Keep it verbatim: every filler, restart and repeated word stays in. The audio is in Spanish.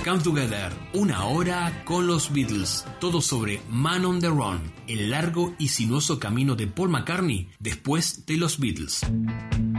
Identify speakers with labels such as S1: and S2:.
S1: Come Together, una hora con los Beatles, todo sobre Man on the Run, el largo y sinuoso camino de Paul McCartney después de los Beatles.